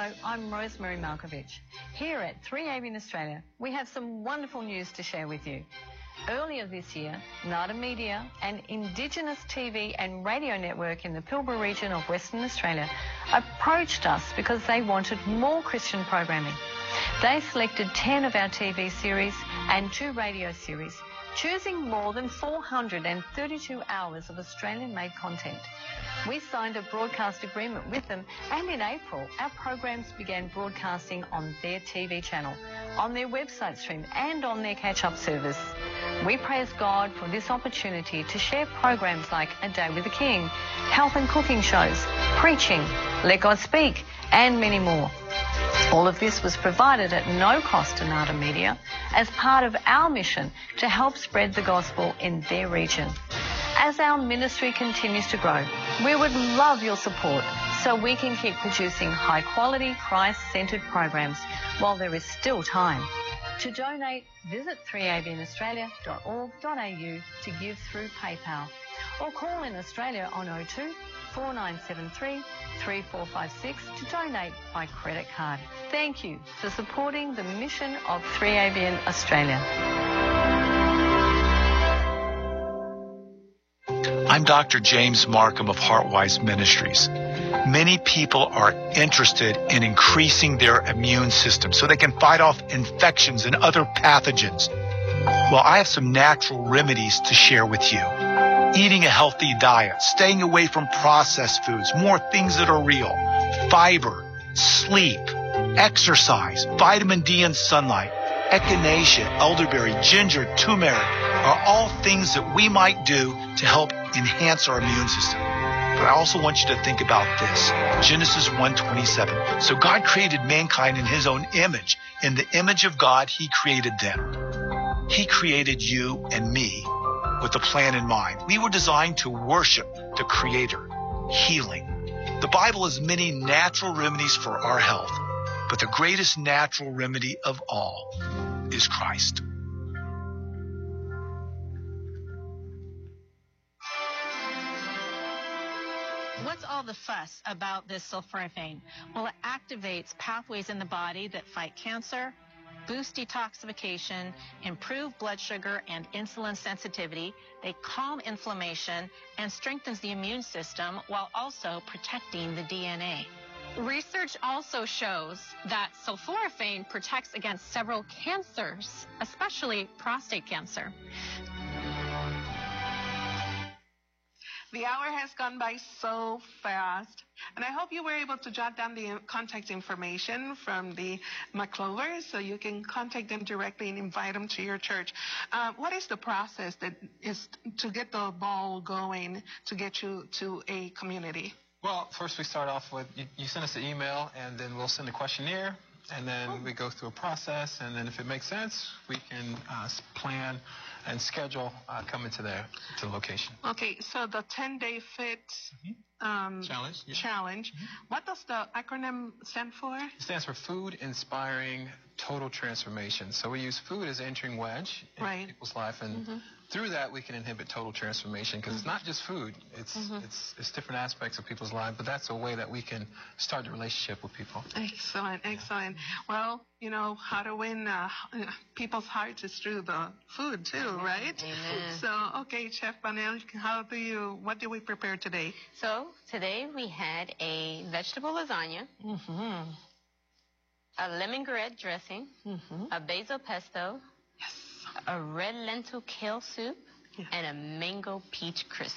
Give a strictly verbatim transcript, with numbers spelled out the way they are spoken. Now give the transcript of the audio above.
Hello, I'm Rosemary Malkovich. Here at three A B N Australia, we have some wonderful news to share with you. Earlier this year, Nada Media, an Indigenous T V and radio network in the Pilbara region of Western Australia, approached us because they wanted more Christian programming. They selected ten of our T V series and two radio series, choosing more than four hundred thirty-two hours of Australian-made content. We signed a broadcast agreement with them, and in April, our programs began broadcasting on their T V channel, on their website stream, and on their catch-up service. We praise God for this opportunity to share programs like A Day with the King, health and cooking shows, preaching, Let God Speak, and many more. All of this was provided at no cost to Nada Media as part of our mission to help spread the gospel in their region. As our ministry continues to grow, we would love your support so we can keep producing high-quality, Christ-centred programs while there is still time. To donate, visit three A B N australia dot org dot A U to give through PayPal, or call in Australia on oh two, four nine seven three, three four five six to donate by credit card. Thank you for supporting the mission of three A B N Australia. I'm Doctor James Markham of Heartwise Ministries. Many people are interested in increasing their immune system so they can fight off infections and other pathogens. Well, I have some natural remedies to share with you. Eating a healthy diet, staying away from processed foods, more things that are real, fiber, sleep, exercise, vitamin D and sunlight, echinacea, elderberry, ginger, turmeric are all things that we might do to help enhance our immune system. But I also want you to think about this. Genesis one twenty-seven. So God created mankind in his own image. In the image of God, he created them. He created you and me with a plan in mind. We were designed to worship the Creator, healing. The Bible has many natural remedies for our health, but the greatest natural remedy of all is Christ. What's all the fuss about this sulforaphane? Well, it activates pathways in the body that fight cancer, boost detoxification, improve blood sugar and insulin sensitivity. They calm inflammation and strengthens the immune system while also protecting the D N A. Research also shows that sulforaphane protects against several cancers, especially prostate cancer. The hour has gone by so fast, and I hope you were able to jot down the contact information from the McClovers so you can contact them directly and invite them to your church. Uh, what is the process that is to get the ball going to get you to a community? Well, first we start off with, you, you send us an email, and then we'll send a questionnaire, and then oh. we go through a process, and then if it makes sense, we can uh, plan and schedule uh, coming to the to the location. Okay, so the ten-day fit mm-hmm. um, challenge. Yeah. Challenge. Mm-hmm. What does the acronym stand for? It stands for Food Inspiring Total Transformation. So we use food as an entering wedge in right. people's life, and mm-hmm. through that we can inhibit total transformation because mm-hmm. it's not just food. It's mm-hmm. it's it's different aspects of people's lives, but that's a way that we can start the relationship with people. Excellent, excellent. Well, you know, how to win uh, people's hearts is through the food too, right? Amen. So, okay, Chef Banel, how do you, what do we prepare today? So, today we had a vegetable lasagna, mm-hmm. a lemongrass dressing, mm-hmm. a basil pesto, yes. a red lentil kale soup, yeah. and a mango peach crisp.